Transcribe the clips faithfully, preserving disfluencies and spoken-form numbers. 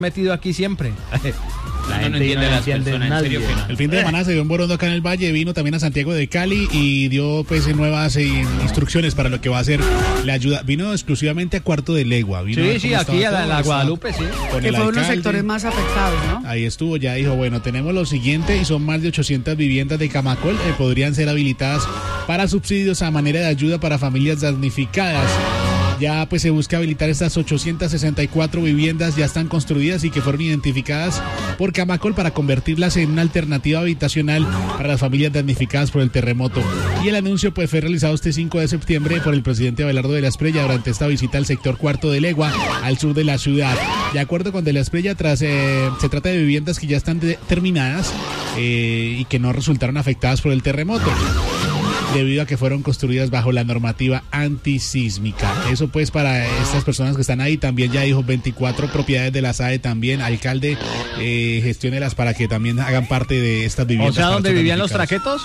metido aquí siempre. La gente no entiende las personas, en serio que no. El fin de semana se dio un borondo acá en el Valle, vino también a Santiago de Cali y dio pues nuevas eh, instrucciones para lo que va a ser la ayuda. Vino exclusivamente a Cuarto de Legua. Vino sí, sí, aquí a la, la Guadalupe, sí. Que fue uno de los sectores más afectados, ¿no? Ahí estuvo, ya dijo, bueno, tenemos lo siguiente y son más de ochocientas viviendas de Camacol, eh, podrían ser habilitadas para subsidios a manera de ayuda para familias damnificadas. Ya pues se busca habilitar estas ochocientas sesenta y cuatro viviendas, ya están construidas y que fueron identificadas por Camacol para convertirlas en una alternativa habitacional para las familias damnificadas por el terremoto. Y el anuncio pues fue realizado este cinco de septiembre por el presidente Abelardo de la Espriella durante esta visita al sector Cuarto de Legua, al sur de la ciudad. De acuerdo con de la Espriella, tras, eh, se trata de viviendas que ya están de, terminadas eh, y que no resultaron afectadas por el terremoto, debido a que fueron construidas bajo la normativa antisísmica. Eso pues para estas personas que están ahí. También ya dijo veinticuatro propiedades de la S A E también, alcalde, eh, gestiónelas para que también hagan parte de estas viviendas. O sea, ¿donde vivían los traquetos?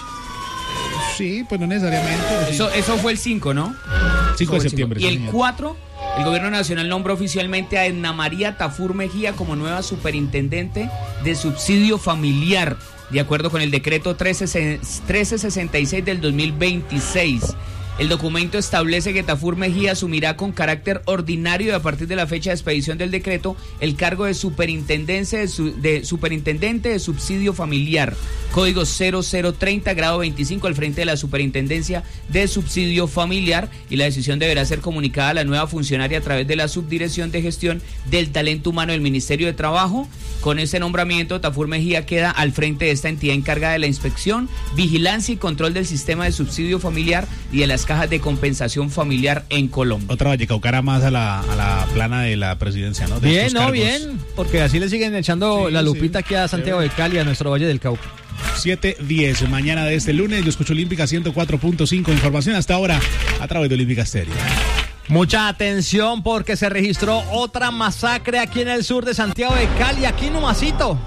Sí, pues no necesariamente. Eso, eso fue el cinco, ¿no? cinco de septiembre. Y el cuatro, el gobierno nacional nombró oficialmente a Edna María Tafur Mejía como nueva superintendente de subsidio familiar, de acuerdo con el decreto trece sesenta y seis del dos mil veintiséis. El documento establece que Tafur Mejía asumirá con carácter ordinario y a partir de la fecha de expedición del decreto el cargo de superintendencia de, su, de superintendente de subsidio familiar, código cero cero treinta, grado veinticinco, al frente de la superintendencia de subsidio familiar, y la decisión deberá ser comunicada a la nueva funcionaria a través de la subdirección de gestión del talento humano del Ministerio de Trabajo. Con ese nombramiento, Tafur Mejía queda al frente de esta entidad encargada de la inspección, vigilancia y control del sistema de subsidio familiar y de las cajas de compensación familiar en Colombia. Otra Vallecaucara más a la, a la plana de la presidencia, ¿no? De bien, no, cargos. Bien, porque así le siguen echando sí, la lupita sí, aquí a Santiago sí. de Cali, a nuestro Valle del Cauca. siete diez, mañana de este lunes, yo escucho Olímpica ciento cuatro punto cinco, información hasta ahora a través de Olímpica Stereo. Mucha atención porque se registró otra masacre aquí en el sur de Santiago de Cali, aquí Numasito.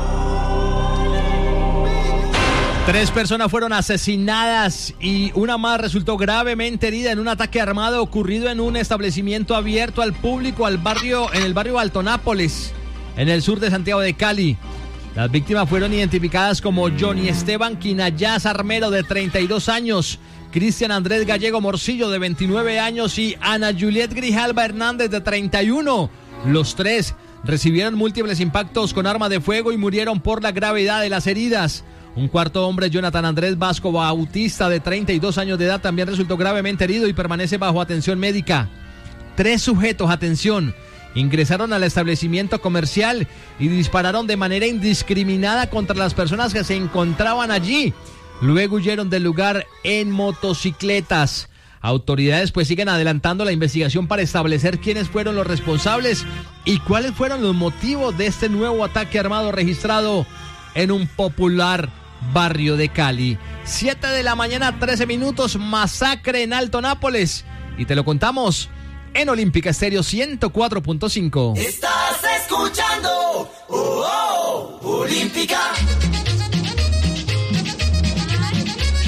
Tres personas fueron asesinadas y una más resultó gravemente herida en un ataque armado ocurrido en un establecimiento abierto al público al barrio, en el barrio Alto Nápoles, en el sur de Santiago de Cali. Las víctimas fueron identificadas como Johnny Esteban Quinayaz Armero, de treinta y dos años, Cristian Andrés Gallego Morcillo, de veintinueve años, y Ana Juliet Grijalva Hernández, de treinta y uno. Los tres recibieron múltiples impactos con arma de fuego y murieron por la gravedad de las heridas. Un cuarto hombre, Jonathan Andrés Vasco Bautista, de treinta y dos años de edad, también resultó gravemente herido y permanece bajo atención médica. Tres sujetos, atención, ingresaron al establecimiento comercial y dispararon de manera indiscriminada contra las personas que se encontraban allí. Luego huyeron del lugar en motocicletas. Autoridades pues siguen adelantando la investigación para establecer quiénes fueron los responsables y cuáles fueron los motivos de este nuevo ataque armado registrado en un popular barrio de Cali. siete de la mañana, trece minutos, masacre en Alto Nápoles. Y te lo contamos en Olímpica Estéreo ciento cuatro punto cinco. Estás escuchando oh, oh, Olímpica.